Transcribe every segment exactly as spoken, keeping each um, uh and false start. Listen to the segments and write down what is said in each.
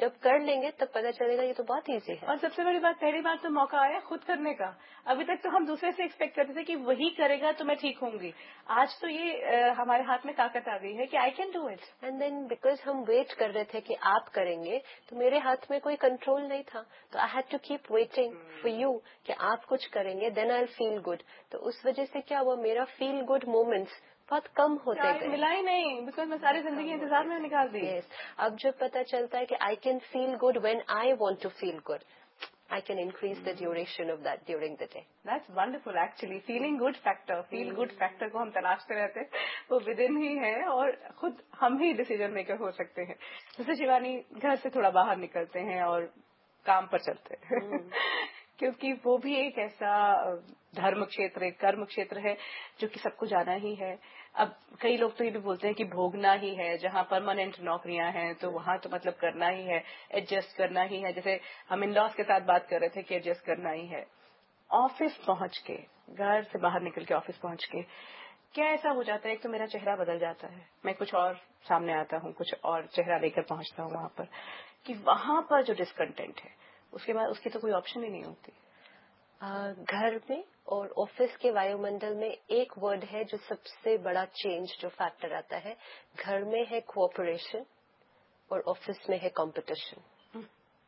जब कर लेंगे तब पता चलेगा ये तो बहुत इजी है। और सबसे बड़ी बात, पहली बात तो मौका आया खुद करने का। अभी तक तो हम दूसरे से एक्सपेक्ट करते थे कि वही करेगा तो मैं ठीक होंगी। आज तो ये आ, हमारे हाथ में ताकत आ गई है कि I can do it. And then because हम वेट कर रहे थे कि आप करेंगे, तो मेरे हाथ में कोई कंट्रोल नहीं था, तो I had to keep waiting for you कि आप कुछ करेंगे, देन आई फील गुड। तो उस वजह से क्या हुआ, मेरा फील गुड मोमेंट्स बहुत कम होते गए। मिला ही नहीं, बिकॉज मैं सारी जिंदगी इंतजार में निकाल दी। यस, अब जब पता चलता है कि I can feel good when I want to feel good, I can increase the duration of that during the day. That's wonderful actually. Feeling good factor, feel good factor को हम तलाशते रहते हैं, वो विदिन ही है और खुद हम ही डिसीजन मेकर हो सकते हैं। जैसे शिवानी घर से थोड़ा बाहर निकलते हैं और काम पर चलते हैं क्योंकि वो भी एक ऐसा धर्म क्षेत्र, एक कर्म क्षेत्र है जो कि सबको जाना ही है। अब कई लोग तो ये भी बोलते हैं कि भोगना ही है, जहाँ परमानेंट नौकरियां हैं तो वहां तो मतलब करना ही है, एडजस्ट करना ही है। जैसे हम इन लॉज के साथ बात कर रहे थे कि एडजस्ट करना ही है। ऑफिस पहुंच के, घर से बाहर निकल के ऑफिस पहुंच के क्या ऐसा हो जाता है, एक तो मेरा चेहरा बदल जाता है, मैं कुछ और सामने आता हूँ, कुछ और चेहरा लेकर पहुंचता हूँ वहां पर, कि वहां पर जो डिसकंटेंट है उसके बाद उसकी तो कोई ऑप्शन ही नहीं होती। आ, घर में और ऑफिस के वायुमंडल में एक वर्ड है जो सबसे बड़ा चेंज जो फैक्टर आता है, घर में है कोऑपरेशन और ऑफिस में है कंपटीशन।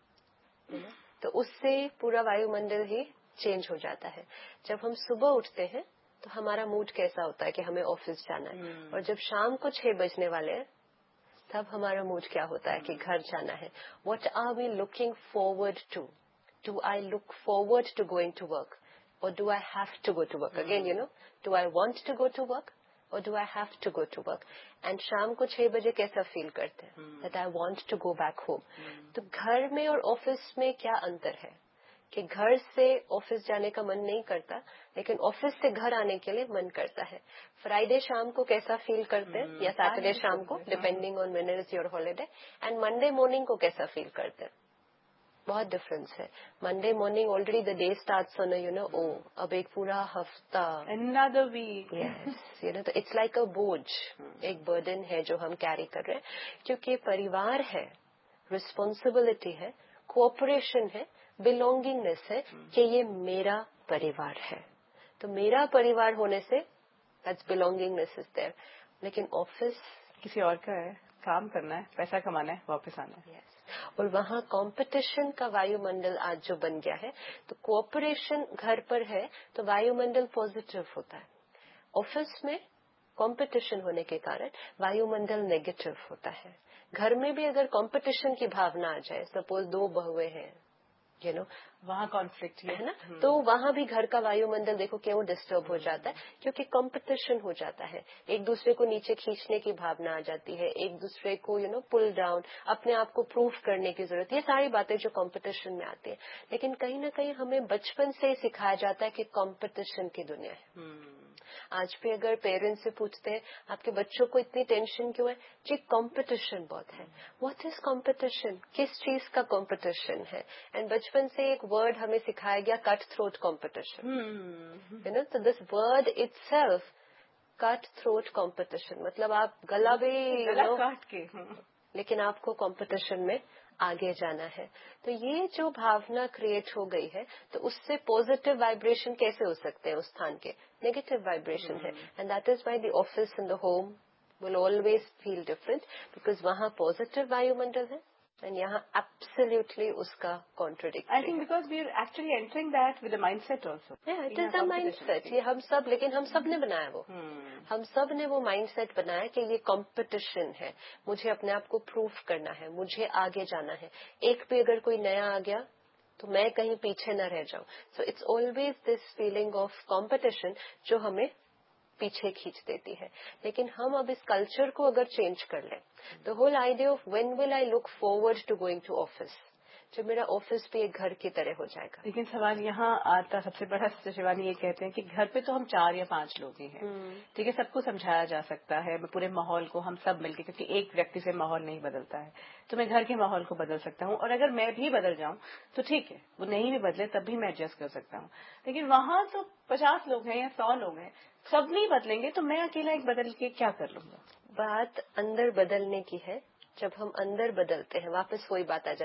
तो उससे पूरा वायुमंडल ही चेंज हो जाता है। जब हम सुबह उठते हैं तो हमारा मूड कैसा होता है कि हमें ऑफिस जाना है, hmm. और जब शाम को छह बजने वाले हैं तब हमारा मूड क्या होता है hmm. कि घर जाना है। What are we looking forward to? Do I look forward to going to work, or do I have to go to work? Mm. Again, you know, do I want to go to work, or do I have to go to work? And शाम को छह बजे कैसा feel करते हैं? mm. That I want to go back home. mm. तो घर में और ऑफिस में क्या अंतर है कि घर से ऑफिस जाने का मन नहीं करता, लेकिन ऑफिस से घर आने के लिए मन करता है। फ्राइडे शाम को कैसा फील करते हैं, mm. या सैटरडे शाम को, depending on when is your holiday, and Monday morning को कैसा फील करते हैं। बहुत डिफरेंस है। Monday morning already the day starts on you know, ओ अब एक पूरा हफ्ता, another week, yes you know, तो इट्स लाइक अ बोझ, एक बर्डन है जो हम कैरी कर रहे हैं, क्योंकि परिवार है, रिस्पॉन्सिबिलिटी है, कोऑपरेशन है, बिलोंगिंगनेस है कि ये मेरा परिवार है। तो मेरा परिवार होने से दैट्स बिलोंगिंगनेस इज देयर। लेकिन ऑफिस किसी और का है, काम करना है, पैसा कमाना है, वापस आना है। yes. और वहाँ कंपटीशन का वायुमंडल आज जो बन गया है, तो कोऑपरेशन घर पर है तो वायुमंडल पॉजिटिव होता है। ऑफिस में कंपटीशन होने के कारण वायुमंडल नेगेटिव होता है। घर में भी अगर कंपटीशन की भावना आ जाए, सपोज दो बहुएं हैं, यू नो, वहाँ कॉन्फ्लिक्ट है ना, तो वहाँ भी घर का वायुमंडल देखो क्यों डिस्टर्ब हो जाता है, क्योंकि कंपटीशन हो जाता है, एक दूसरे को नीचे खींचने की भावना आ जाती है, एक दूसरे को यू नो पुल डाउन, अपने आप को प्रूफ करने की जरूरत, ये सारी बातें जो कंपटीशन में आती है। लेकिन कहीं ना कहीं हमें बचपन से ही सिखाया जाता है कि कंपटीशन की दुनिया है। आज भी अगर पेरेंट्स से पूछते हैं आपके बच्चों को इतनी टेंशन क्यों है, जी कंपटीशन बहुत है। व्हाट इज कंपटीशन, किस चीज का कंपटीशन है? एंड बचपन से एक वर्ड हमें सिखाया गया, cut throat competition, you know, तो this word itself, cut throat competition, मतलब आप गला भी गला काट के, लेकिन आपको कंपटीशन में आगे जाना है। तो ये जो भावना क्रिएट हो गई है, तो उससे पॉजिटिव वाइब्रेशन कैसे हो सकते हैं उस स्थान के, नेगेटिव वाइब्रेशन hmm. है। And that is why the office and the home will always feel different, because वहाँ पॉजिटिव वायुमंडल है एंड यहाँ एब्सोल्युटली उसका contradict. I think because we are actually entering that with a mindset also. It is a mindset, ये हम सब, लेकिन हम सब ने बनाया वो, hmm. हम सब ने वो माइंडसेट बनाया कि ये कंपटीशन है, मुझे अपने आप को प्रूफ करना है, मुझे आगे जाना है। एक भी अगर कोई नया आ गया तो मैं कहीं पीछे न रह जाऊं। So it's always this feeling of competition जो हमें पीछे खींच देती है। लेकिन हम अब इस कल्चर को अगर चेंज कर लें, the whole idea of when will I look forward to going to office, जब मेरा ऑफिस भी एक घर की तरह हो जाएगा। लेकिन सवाल यहाँ आता, सबसे बड़ा शिवानी ये कहते हैं कि घर पे तो हम चार या पांच लोग ही हैं, ठीक है, सबको समझाया जा सकता है, पूरे माहौल को हम सब मिलके, क्योंकि एक व्यक्ति से माहौल नहीं बदलता है, तो मैं घर के माहौल को बदल सकता हूँ, और अगर मैं भी बदल जाऊं तो ठीक है, वो नहीं भी बदले तब भी मैं एडजस्ट कर सकता हूँ। लेकिन वहां तो पचास लोग हैं या सौ लोग हैं, सब नहीं बदलेंगे तो मैं अकेला एक बदल के क्या कर लूंगा। बात अंदर बदलने की है, जब हम अंदर बदलते हैं वापस वही बात आ जाती है।